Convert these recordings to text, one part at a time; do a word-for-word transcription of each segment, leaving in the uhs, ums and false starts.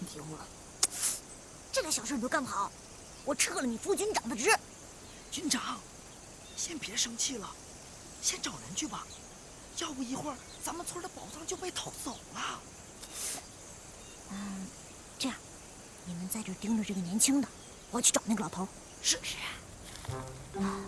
丢了，这点小事你都干不好，我撤了你副军长的职。 军长，先别生气了，先找人去吧，要不一会儿咱们村的宝藏就被偷走了。 嗯，这样，你们在这盯着这个年轻的，我去找那个老头。 是。 嗯。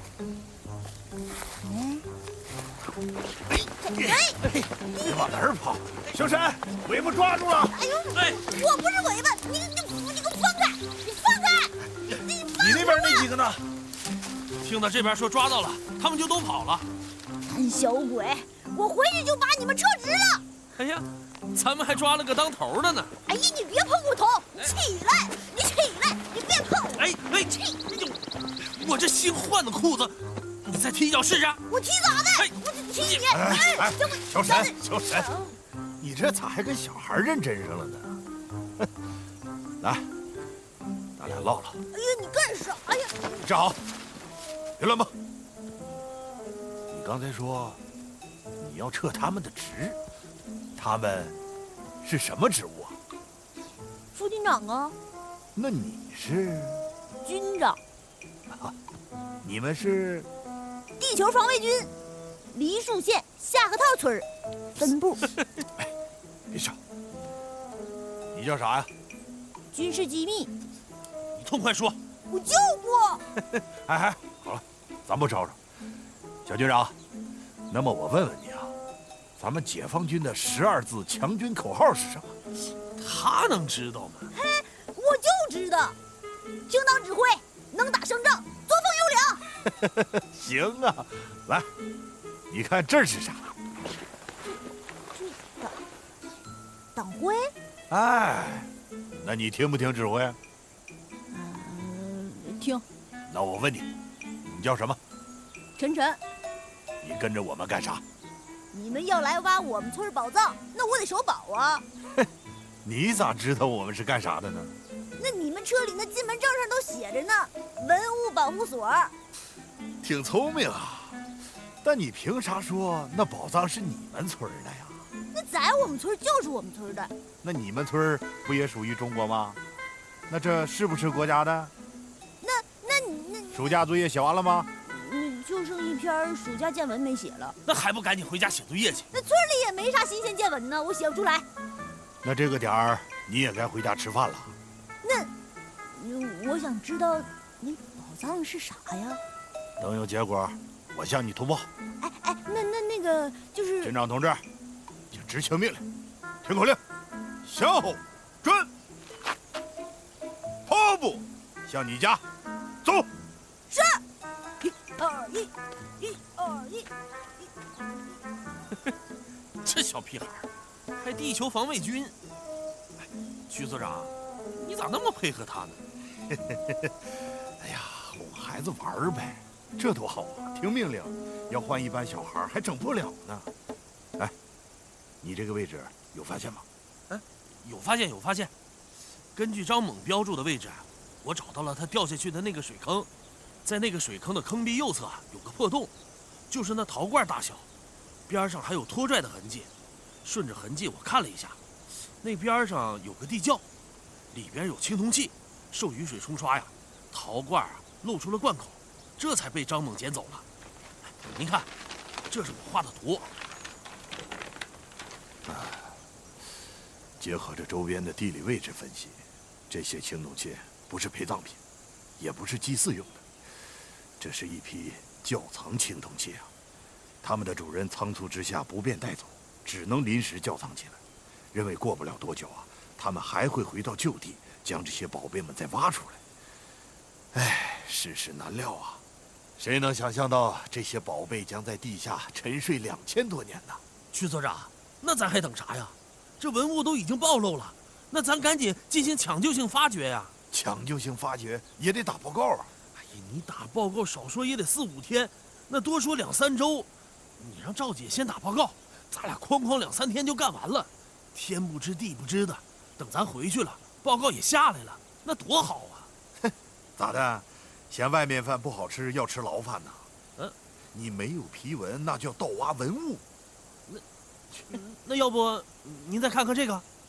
哎，你往哪儿跑？小沈，尾巴抓住了！ 哎呦，哎，我不是尾巴，你你你给我放开！你放开！你放开！ 你那边那几个呢？ 听到这边说抓到了，他们就都跑了。 胆小鬼，我回去就把你们撤职了。 哎呀，咱们还抓了个当头的呢。 哎呀，你别碰我头！你起来！你起来！你别碰我！ 哎哎， 起！ 我这新换的裤子。你再踢一脚试试！ 我踢咋的？ 哎、 我踢你！ 哎哎，小沈， 小沈，你这咋还跟小孩认真上了呢？来，咱俩唠唠。 哎呀，你干啥呀？ 站好，别乱蹦。你刚才说你要撤他们的职，他们是什么职务啊？ 副军长啊。 那你是？ 军长。 啊，你们是？ 地球防卫军，梨树县下河套村分部。 哎，别笑。你叫啥呀？ 军事机密。 你痛快说。 我就不。 哎哎，好了，咱不吵吵。小军长，那么我问问你啊，咱们解放军的十二字强军口号是什么？ 他能知道吗？ 嘿，我就知道，听党指挥，能打胜仗。作风优良。 行啊，来，你看这是啥？ 这党党徽。 哎，那你听不听指挥？ 嗯、呃，听。 那我问你，你叫什么？ 晨晨。 你跟着我们干啥？ 你们要来挖我们村宝藏，那我得守保啊。 你咋知道我们是干啥的呢？ 那你们车里那进门证上都写着呢，文物保护所。 挺聪明啊，但你凭啥说那宝藏是你们村的呀？ 那在我们村就是我们村的。 那你们村不也属于中国吗？那这是不是国家的？ 那那你那暑假作业写完了吗？ 嗯，就剩一篇暑假见闻没写了。 那还不赶紧回家写作业去？ 那村里也没啥新鲜见闻呢，我写不出来。 那这个点儿你也该回家吃饭了。 那，我想知道你宝藏是啥呀？ 等有结果，我向你通报。 哎哎，那那那个就是。 军长同志，请执行命令，听口令，向后转，跑步向你家走。 是。一二一，一二一，一二一。这小屁孩还地球防卫军。哎，徐所长，你咋那么配合他呢？ 哎呀，哄孩子玩呗，这多好啊！听命令，要换一般小孩还整不了呢。哎，你这个位置有发现吗？ 哎，有发现，有发现。根据张猛标注的位置，我找到了他掉下去的那个水坑，在那个水坑的坑壁右侧有个破洞，就是那陶罐大小，边上还有拖拽的痕迹。顺着痕迹我看了一下，那边上有个地窖，里边有青铜器。受雨水冲刷呀，陶罐啊露出了罐口，这才被张猛捡走了。您看，这是我画的图。 啊，结合着周边的地理位置分析，这些青铜器不是陪葬品，也不是祭祀用的，这是一批窖藏青铜器啊。他们的主人仓促之下不便带走，只能临时窖藏起来，认为过不了多久啊，他们还会回到旧地。将这些宝贝们再挖出来，哎，世事难料啊！谁能想象到这些宝贝将在地下沉睡两千多年呢？ 区所长，那咱还等啥呀？这文物都已经暴露了，那咱赶紧进行抢救性发掘呀！ 抢救性发掘也得打报告啊！ 哎呀，你打报告少说也得四五天，那多说两三周。你让赵姐先打报告，咱俩哐哐两三天就干完了。天不知地不知的，等咱回去了。报告也下来了，那多好啊！ 哼，咋的？嫌外面饭不好吃，要吃牢饭呢？ 嗯， 你没有批文，那叫盗挖文物。 那，那要不您再看看这个？